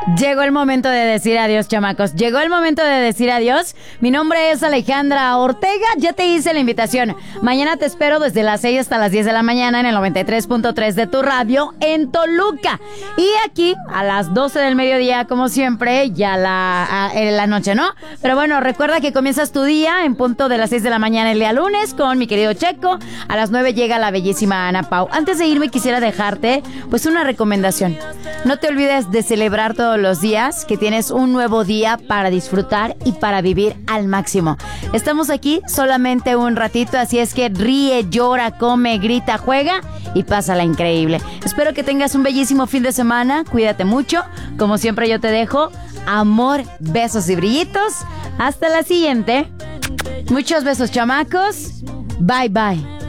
Llegó el momento de decir adiós, chamacos. Llegó el momento de decir adiós. Mi nombre es Alejandra Ortega. Ya te hice la invitación. Mañana te espero desde las 6 hasta las 10 de la mañana en el 93.3 de tu radio en Toluca. Y aquí a las 12 del mediodía, como siempre, ya la noche, ¿no? Pero bueno, recuerda que comienzas tu día en punto de las 6 de la mañana el día lunes con mi querido Checo. A las 9 llega la bellísima Ana Pau. Antes de irme quisiera dejarte pues una recomendación. No te olvides de celebrar todos los días que tienes un nuevo día para disfrutar y para vivir al máximo. Estamos aquí solamente un ratito, así es que ríe, llora, come, grita, juega y pásala increíble. Espero que tengas un bellísimo fin de semana. Cuídate mucho. Como siempre yo te dejo amor, besos y brillitos. Hasta la siguiente. Muchos besos, chamacos. Bye, bye.